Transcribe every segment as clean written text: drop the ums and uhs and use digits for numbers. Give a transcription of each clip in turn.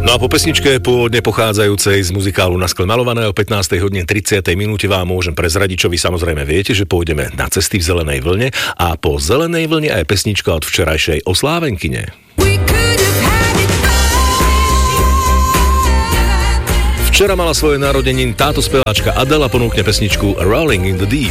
No a po pesničke pôvodne pochádzajúcej z muzikálu Na skle malované o 15:30 vám môžem prezradiť, čo vy samozrejme viete, že pôjdeme na cesty v zelenej vlne a po zelenej vlne aj pesnička od včerajšej oslávenkine. Včera mala svoje narodeniny táto speváčka Adele a ponúkne pesničku Rolling in the Deep.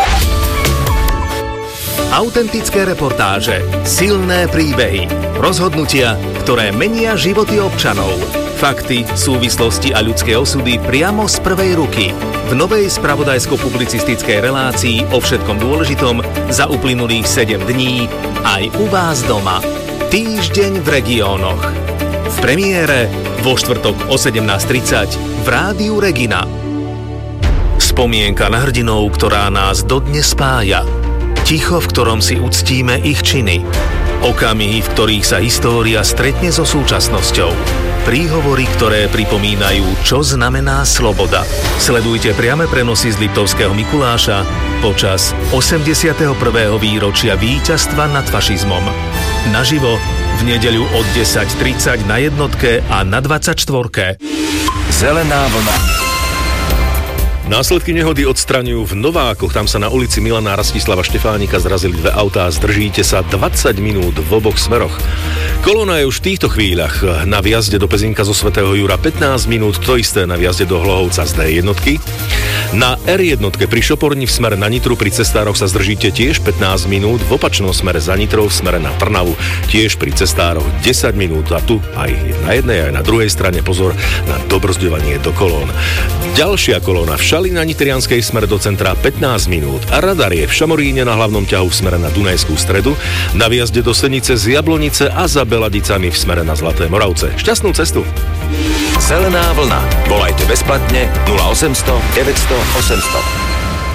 Autentické reportáže, silné príbehy, rozhodnutia, ktoré menia životy občanov. Fakty, súvislosti a ľudské osudy priamo z prvej ruky. V novej spravodajsko-publicistickej relácii o všetkom dôležitom za uplynulých 7 dní aj u vás doma. Týždeň v regiónoch. V premiére vo štvrtok o 17:30 v Rádiu Regina. Spomienka na hrdinov, ktorá nás dodnes spája. Ticho, v ktorom si uctíme ich činy. Okamihy, v ktorých sa história stretne so súčasnosťou. Príhovory, ktoré pripomínajú, čo znamená sloboda. Sledujte priame prenosy z Liptovského Mikuláša počas 81. výročia víťazstva nad fašizmom. Naživo v nedeľu od 10:30 na jednotke a na 24. Zelená vlna. Následky nehody odstraňujú v Novákoch. Tam sa na ulici Milana Rastislava Štefánika zrazili dve autá. Zdržíte sa 20 minút v oboch smeroch. Kolóna je už v týchto chvíľach na vjazde do Pezinka zo Svätého Jura 15 minút, to isté na vjazde do Hlohovca z D1. Na R1 pri Šoporni v smere na Nitru pri cestároch sa zdržíte tiež 15 minút, v opačnom smere za Nitrou v smere na Trnavu tiež pri cestároch 10 minút a tu aj na jednej aj na druhej strane pozor na dobrzďovanie do kolón. Ďalšia kolóna v Šali na Nitrianskej smere do centra 15 minút a radar je v Šamoríne na hlavnom ťahu v smere na Dunajskú Stredu, na vjazde do Senice z Jablonice a za Beladicami v smere na Zlaté Moravce. Šťastnú cestu! Zelená vlna. Volajte bezplatne 0800 900 800.